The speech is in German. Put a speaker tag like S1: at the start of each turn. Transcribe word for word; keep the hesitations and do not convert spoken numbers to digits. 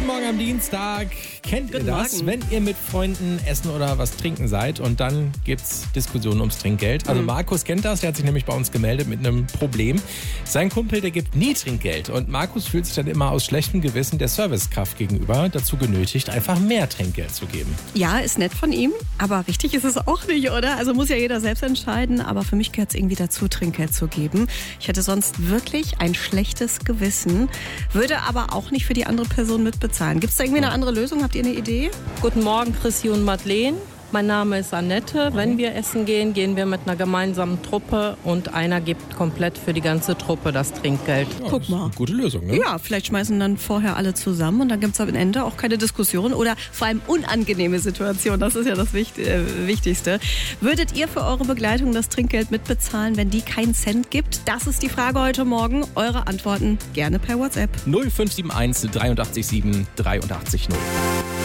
S1: Guten Morgen am Dienstag. Kennt
S2: Guten
S1: ihr das,
S2: Morgen.
S1: wenn ihr mit Freunden essen oder was trinken seid und dann gibt's Diskussionen ums Trinkgeld? Also
S2: Mhm.
S1: Markus kennt das, der hat sich nämlich bei uns gemeldet mit einem Problem. Sein Kumpel, der gibt nie Trinkgeld und Markus fühlt sich dann immer aus schlechtem Gewissen der Servicekraft gegenüber dazu genötigt, einfach mehr Trinkgeld zu geben.
S2: Ja, ist nett von ihm, aber richtig ist es auch nicht, oder? Also muss ja jeder selbst entscheiden, aber für mich gehört es irgendwie dazu, Trinkgeld zu geben. Ich hätte sonst wirklich ein schlechtes Gewissen, würde aber auch nicht für die andere Person mitbezahlen. Gibt es da irgendwie eine andere Lösung? Habt ihr eine Idee?
S3: Guten Morgen, Chrissy und Madeleine. Mein Name ist Annette. Wenn wir essen gehen, gehen wir mit einer gemeinsamen Truppe und einer gibt komplett für die ganze Truppe das Trinkgeld.
S1: Ja,
S2: Guck
S1: das ist
S2: mal.
S1: eine gute Lösung, ne?
S2: Ja, vielleicht schmeißen dann vorher alle zusammen und dann gibt es am Ende auch keine Diskussion oder vor allem unangenehme Situationen. Das ist ja das Wicht- äh, Wichtigste. Würdet ihr für eure Begleitung das Trinkgeld mitbezahlen, wenn die keinen Cent gibt? Das ist die Frage heute Morgen. Eure Antworten gerne per WhatsApp.
S1: null fünf sieben eins, drei acht sieben, drei acht null.